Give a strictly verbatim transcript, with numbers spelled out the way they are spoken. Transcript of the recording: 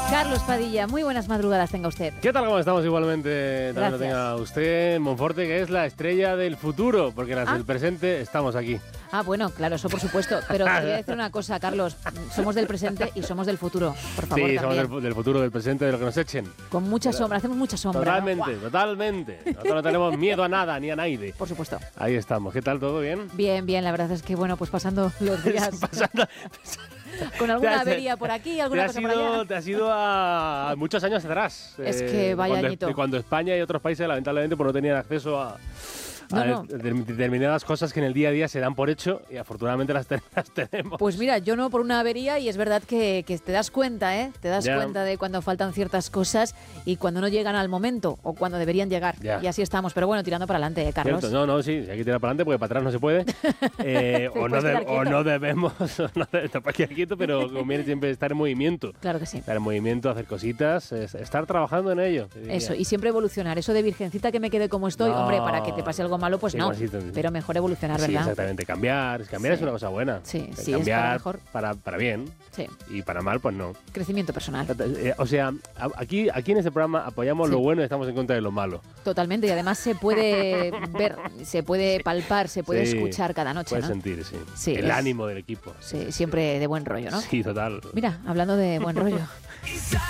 Carlos Padilla, muy buenas madrugadas tenga usted. ¿Qué tal? ¿Cómo estamos? Igualmente también lo tenga usted, Monforte, que es la estrella del futuro, porque en las ¿Ah? del presente estamos aquí. Ah, bueno, claro, eso por supuesto. Pero te voy a decir una cosa, Carlos. Somos del presente y somos del futuro, por favor. Sí, también. somos del, del futuro, del presente, de lo que nos echen. Con mucha sombra, hacemos mucha sombra. Totalmente, ¿no? totalmente. Nosotros no tenemos miedo a nada, ni a nadie. Por supuesto. Ahí estamos. ¿Qué tal? ¿Todo bien? Bien, bien, la verdad es que, bueno, pues pasando los días. Pasando... Con alguna Te has- avería por aquí, alguna te cosa has por ido, allá. Te has ido a muchos años atrás. Es que vaya cuando, añito. de cuando España y otros países, lamentablemente, pues no tenían acceso a... No, a no. determinadas cosas que en el día a día se dan por hecho y afortunadamente las, ten- las tenemos. Pues mira, yo no por una avería y es verdad que, que te das cuenta, ¿eh? Te das Ya. cuenta de cuando faltan ciertas cosas y cuando no llegan al momento o cuando deberían llegar. Ya. Y así estamos. Pero bueno, tirando para adelante, ¿eh, Carlos? Cierto, no, no, sí, hay que tirar para adelante porque para atrás no se puede. Eh, Te o, no puedes de- quedar o quieto. no debemos, o no de- te puedes quedar quieto, pero conviene siempre estar en movimiento. Claro que sí. Estar en movimiento, hacer cositas, es- estar trabajando en ello. te diría. Eso, y siempre evolucionar. Eso de virgencita que me quede como estoy, No. hombre, para que te pase algo malo, pues Sí, no. bueno, sí, te- Pero mejor evolucionar, Sí, ¿verdad? exactamente. Cambiar, cambiar Sí. es una cosa buena. Sí, Eh, sí, es cambiar para mejor. para, para bien Sí, y para mal, pues no. crecimiento personal. Eh, O sea, a- aquí, aquí en este programa apoyamos Sí. lo bueno y estamos en contra de lo malo. Totalmente. Y además se puede ver, se puede palpar, se puede Sí, escuchar cada noche, Puedes ¿no? sentir, sí. Sí, El es- ánimo del equipo. Sí, siempre de buen rollo, ¿no? Sí, total. Mira, hablando de buen rollo.